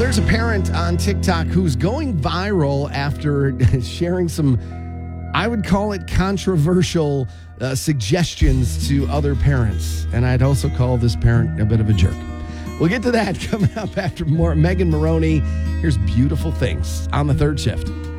There's a parent on TikTok who's going viral after sharing some, I would call it controversial suggestions to other parents. And I'd also call this parent a bit of a jerk. We'll get to that coming up after more. Megan Moroney, here's Beautiful Things on the Third Shift.